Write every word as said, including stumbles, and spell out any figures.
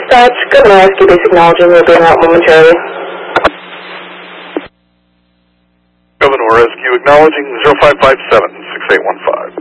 Dispatch, Governor Rescue Base acknowledging we'll be en route momentarily. Governor Rescue acknowledging zero five five seven, six eight one five.